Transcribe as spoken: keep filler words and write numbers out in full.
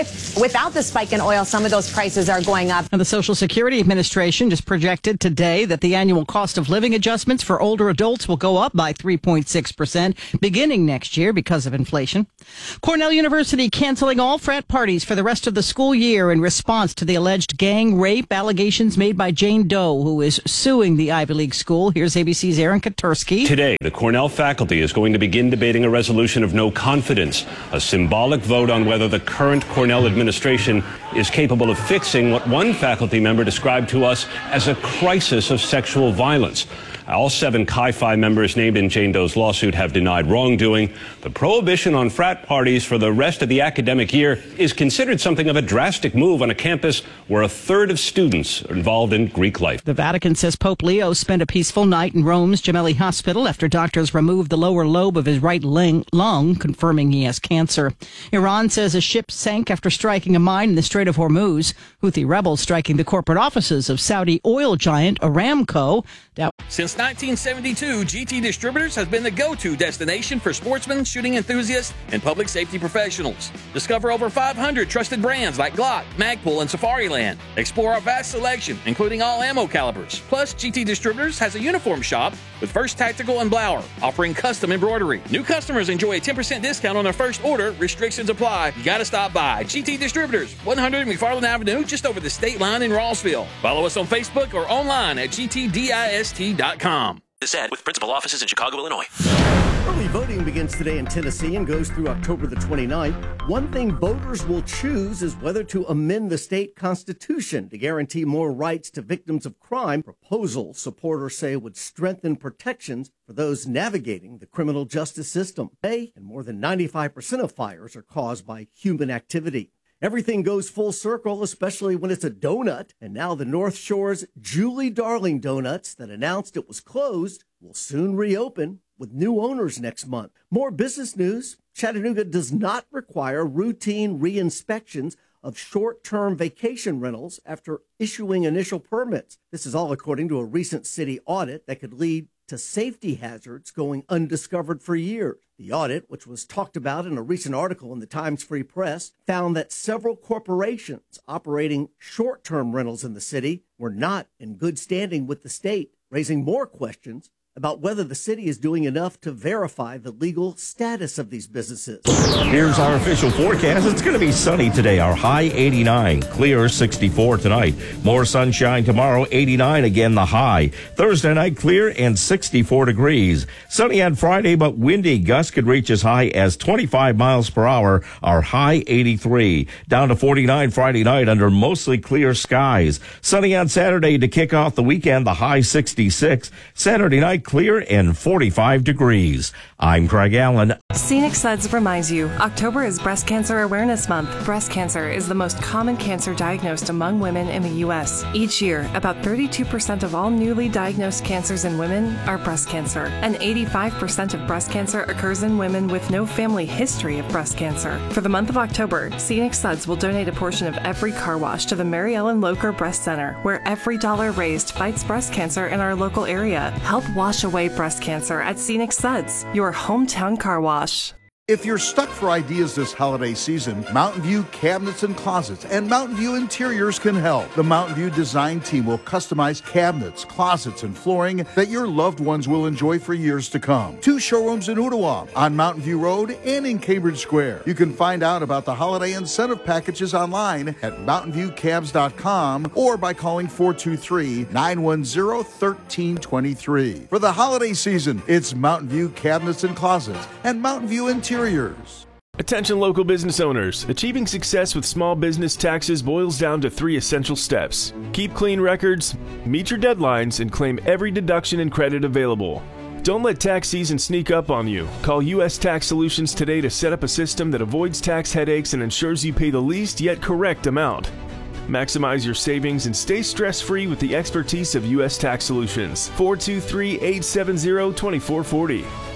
Without the spike in oil, some of those prices are going up. And the Social Security Administration just projected today that the annual cost of living adjustments for older adults will go up by three point six percent beginning next year because of inflation. Cornell University canceling all frat parties for the rest of the school year in response to the alleged gang rape allegations made by Jane Doe, who is suing the Ivy League school. Here's A B C's Aaron Katursky. Today, the Cornell faculty is going to begin debating a resolution of no confidence, a symbolic vote on whether the current Cornell administration is capable of fixing what one faculty member described to us as a crisis of sexual violence. All seven Chi Phi members named in Jane Doe's lawsuit have denied wrongdoing. The prohibition on frat parties for the rest of the academic year is considered something of a drastic move on a campus where a third of students are involved in Greek life. The Vatican says Pope Leo spent a peaceful night in Rome's Gemelli Hospital after doctors removed the lower lobe of his right lung, confirming he has cancer. Iran says a ship sank after striking a mine in the Strait of Hormuz. Houthi rebels striking the corporate offices of Saudi oil giant Aramco. Since nineteen seventy-two, G T Distributors has been the go-to destination for sportsmen, shooting enthusiasts, and public safety professionals. Discover over five hundred trusted brands like Glock, Magpul, and Safariland. Explore our vast selection, including all ammo calibers. Plus, G T Distributors has a uniform shop with First Tactical and Blower, offering custom embroidery. New customers enjoy a ten percent discount on their first order. Restrictions apply. You gotta stop by. G T Distributors, one hundred McFarland Avenue, just over the state line in Rossville. Follow us on Facebook or online at G T dist dot com. This ad with principal offices in Chicago, Illinois. Early voting begins today in Tennessee and goes through October the twenty-ninth. One thing voters will choose is whether to amend the state constitution to guarantee more rights to victims of crime. Proposal supporters say would strengthen protections for those navigating the criminal justice system. They and more than ninety-five percent of fires are caused by human activity. Everything goes full circle, especially when it's a donut. And now the North Shore's Julie Darling Donuts that announced it was closed will soon reopen with new owners next month. More business news. Chattanooga does not require routine re-inspections of short-term vacation rentals after issuing initial permits. This is all according to a recent city audit that could lead to safety hazards going undiscovered for years. The audit, which was talked about in a recent article in the Times Free Press, found that several corporations operating short-term rentals in the city were not in good standing with the state, raising more questions about whether the city is doing enough to verify the legal status of these businesses. Here's our official forecast. It's going to be sunny today. Our high eighty-nine, clear sixty-four tonight. More sunshine tomorrow, eighty-nine again the high. Thursday night clear and sixty-four degrees. Sunny on Friday, but windy. Gusts could reach as high as twenty-five miles per hour. Our high eighty-three. Down to forty-nine Friday night under mostly clear skies. Sunny on Saturday to kick off the weekend, the high sixty-six. Saturday night clear and forty-five degrees. I'm Craig Allen. Scenic Suds reminds you, October is Breast Cancer Awareness Month. Breast cancer is the most common cancer diagnosed among women in the U S. Each year, about thirty-two percent of all newly diagnosed cancers in women are breast cancer, and eighty-five percent of breast cancer occurs in women with no family history of breast cancer. For the month of October, Scenic Suds will donate a portion of every car wash to the Mary Ellen Locher Breast Center, where every dollar raised fights breast cancer in our local area. Help wash away breast cancer at Scenic Suds, your hometown car wash. If you're stuck for ideas this holiday season, Mountain View Cabinets and Closets and Mountain View Interiors can help. The Mountain View design team will customize cabinets, closets, and flooring that your loved ones will enjoy for years to come. Two showrooms in Ottawa, on Mountain View Road, and in Cambridge Square. You can find out about the holiday incentive packages online at mountain view cabs dot com or by calling four two three, nine one zero, one three two three. For the holiday season, it's Mountain View Cabinets and Closets and Mountain View Interiors. Attention local business owners. Achieving success with small business taxes boils down to three essential steps. Keep clean records, meet your deadlines, and claim every deduction and credit available. Don't let tax season sneak up on you. Call U S Tax Solutions today to set up a system that avoids tax headaches and ensures you pay the least yet correct amount. Maximize your savings and stay stress-free with the expertise of U S Tax Solutions. four two three, eight seven zero, two four four zero.